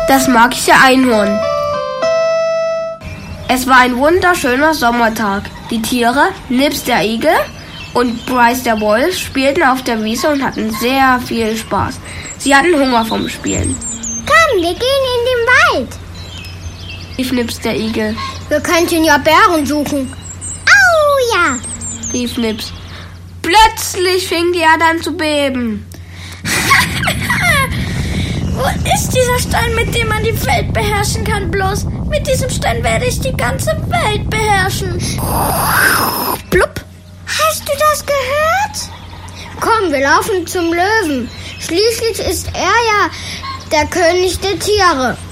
das magische Einhorn. Es war ein wunderschöner Sommertag. Die Tiere, Nips der Igel und Bryce der Wolf, spielten auf der Wiese und hatten sehr viel Spaß. Sie hatten Hunger vom Spielen. Komm, wir gehen in den Wald, rief Nips der Igel. Wir könnten ja Bären suchen. Au ja, rief Nips. Plötzlich fing die Erde an zu beben. Wo ist dieser Stein, mit dem man die Welt beherrschen kann bloß? Mit diesem Stein werde ich die ganze Welt beherrschen. Blub. Hast du das gehört? Komm, wir laufen zum Löwen. Schließlich ist er ja der König der Tiere.